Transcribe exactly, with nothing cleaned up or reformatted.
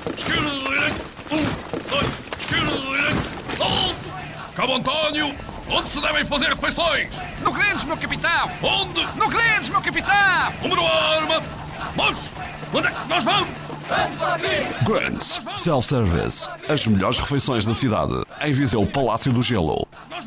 Esquerda, direita. Um, dois, esquerda, direita. Alto! Cabo António, onde se devem fazer refeições? No Grandes, meu capitão! Onde? No Grandes, meu capitão! Número arma! Mas, onde é que nós vamos? Grands Self-Service. As melhores refeições da cidade. Em Viseu Palácio do Gelo.